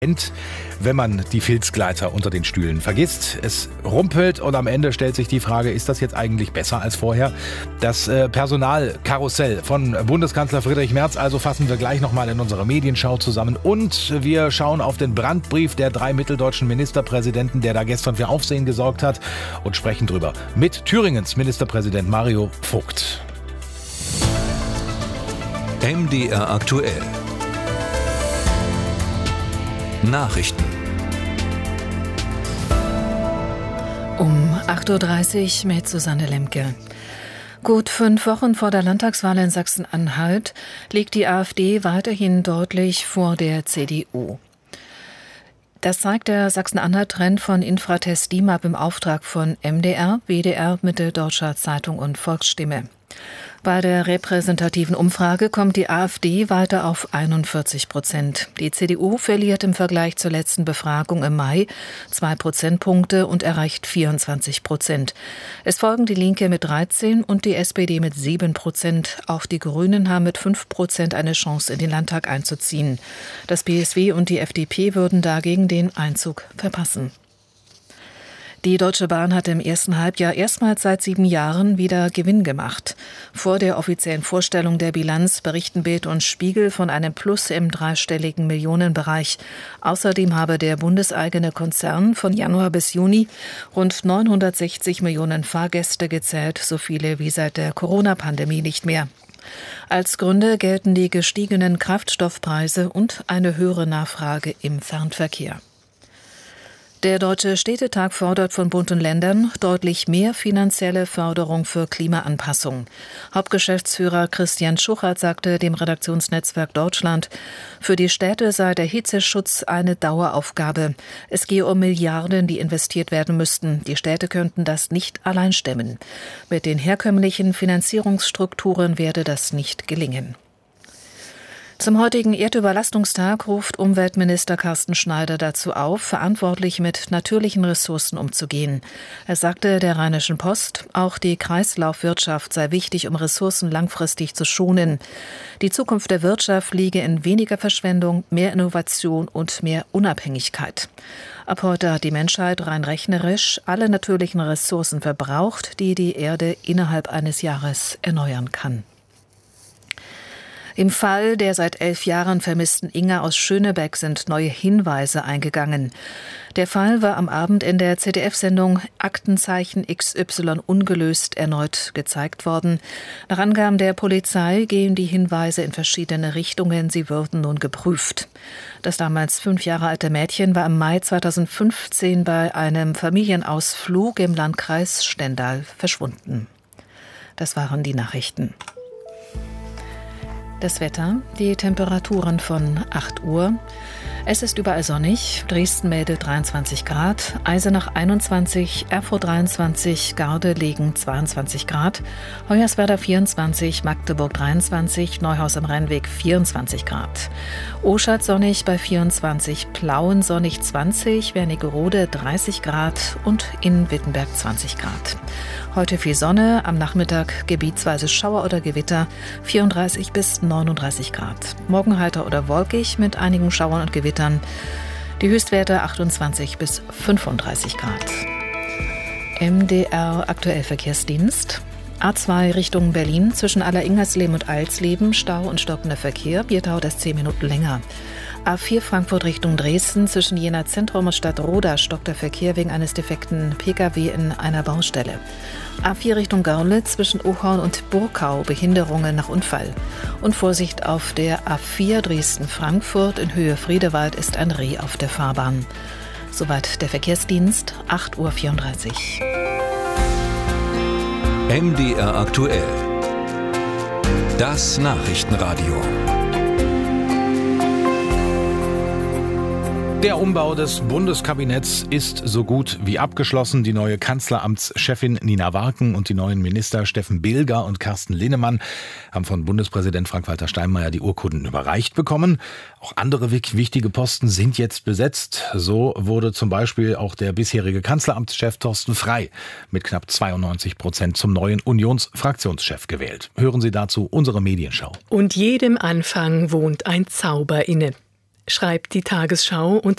wenn man die Filzgleiter unter den Stühlen vergisst. Es rumpelt und am Ende stellt sich die Frage, ist das jetzt eigentlich besser als vorher? Das Personalkarussell von Bundeskanzler Friedrich Merz also fassen wir gleich nochmal in unserer Medienschau zusammen. Und wir schauen auf den Brandbrief der 3 mitteldeutschen Ministerpräsidenten, der da gestern für Aufsehen gesorgt hat, und sprechen drüber mit Thüringens Ministerpräsident Mario Vogt. MDR aktuell. Nachrichten. Um 8.30 Uhr mit Susanne Lemke. Gut 5 Wochen vor der Landtagswahl in Sachsen-Anhalt liegt die AfD weiterhin deutlich vor der CDU. Das zeigt der Sachsen-Anhalt-Trend von Infratest DIMAP im Auftrag von MDR, WDR, Mitteldeutscher Zeitung und Volksstimme. Bei der repräsentativen Umfrage kommt die AfD weiter auf 41%. Die CDU verliert im Vergleich zur letzten Befragung im Mai 2 Prozentpunkte und erreicht 24%. Es folgen die Linke mit 13% und die SPD mit 7%. Auch die Grünen haben mit 5% eine Chance, in den Landtag einzuziehen. Das BSW und die FDP würden dagegen den Einzug verpassen. Die Deutsche Bahn hat im ersten Halbjahr erstmals seit 7 Jahren wieder Gewinn gemacht. Vor der offiziellen Vorstellung der Bilanz berichten Bild und Spiegel von einem Plus im dreistelligen Millionenbereich. Außerdem habe der bundeseigene Konzern von Januar bis Juni rund 960 Millionen Fahrgäste gezählt, so viele wie seit der Corona-Pandemie nicht mehr. Als Gründe gelten die gestiegenen Kraftstoffpreise und eine höhere Nachfrage im Fernverkehr. Der Deutsche Städtetag fordert von Bund und Ländern deutlich mehr finanzielle Förderung für Klimaanpassung. Hauptgeschäftsführer Christian Schuchert sagte dem Redaktionsnetzwerk Deutschland, für die Städte sei der Hitzeschutz eine Daueraufgabe. Es gehe um Milliarden, die investiert werden müssten. Die Städte könnten das nicht allein stemmen. Mit den herkömmlichen Finanzierungsstrukturen werde das nicht gelingen. Zum heutigen Erdüberlastungstag ruft Umweltminister Carsten Schneider dazu auf, verantwortlich mit natürlichen Ressourcen umzugehen. Er sagte der Rheinischen Post, auch die Kreislaufwirtschaft sei wichtig, um Ressourcen langfristig zu schonen. Die Zukunft der Wirtschaft liege in weniger Verschwendung, mehr Innovation und mehr Unabhängigkeit. Ab heute hat die Menschheit rein rechnerisch alle natürlichen Ressourcen verbraucht, die die Erde innerhalb eines Jahres erneuern kann. Im Fall der seit 11 Jahren vermissten Inga aus Schönebeck sind neue Hinweise eingegangen. Der Fall war am Abend in der ZDF-Sendung Aktenzeichen XY ungelöst erneut gezeigt worden. Nach Angaben der Polizei gehen die Hinweise in verschiedene Richtungen. Sie würden nun geprüft. Das damals 5 Jahre alte Mädchen war im Mai 2015 bei einem Familienausflug im Landkreis Stendal verschwunden. Das waren die Nachrichten. Das Wetter, die Temperaturen von 8 Uhr. Es ist überall sonnig. Dresden meldet 23 Grad, Eisenach 21, Erfurt 23, Gardelegen 22 Grad, Hoyerswerda 24, Magdeburg 23, Neuhaus am Rheinweg 24 Grad. Oschatz sonnig bei 24, Plauen sonnig 20, Wernigerode 30 Grad und in Wittenberg 20 Grad. Heute viel Sonne, am Nachmittag gebietsweise Schauer oder Gewitter, 34 bis 39 Grad. Morgen heiter oder wolkig mit einigen Schauern und Gewittern. Die Höchstwerte 28 bis 35 Grad. MDR aktuell Verkehrsdienst. A2 Richtung Berlin zwischen Alleringersleben und Alsleben, Stau und stockender Verkehr. Hier dauert es 10 Minuten länger. A4 Frankfurt Richtung Dresden zwischen Jena Zentrum und Stadtroda stockt der Verkehr wegen eines defekten Pkw in einer Baustelle. A4 Richtung Görlitz zwischen Ochorn und Burkau Behinderungen nach Unfall. Und Vorsicht auf der A4 Dresden-Frankfurt in Höhe Friedewald ist ein Reh auf der Fahrbahn. Soweit der Verkehrsdienst, 8.34 Uhr. MDR aktuell. Das Nachrichtenradio. Der Umbau des Bundeskabinetts ist so gut wie abgeschlossen. Die neue Kanzleramtschefin Nina Warken und die neuen Minister Steffen Bilger und Carsten Linnemann haben von Bundespräsident Frank-Walter Steinmeier die Urkunden überreicht bekommen. Auch andere wichtige Posten sind jetzt besetzt. So wurde zum Beispiel auch der bisherige Kanzleramtschef Thorsten Frey mit knapp 92% zum neuen Unionsfraktionschef gewählt. Hören Sie dazu unsere Medienschau. Und jedem Anfang wohnt ein Zauber inne, schreibt die Tagesschau und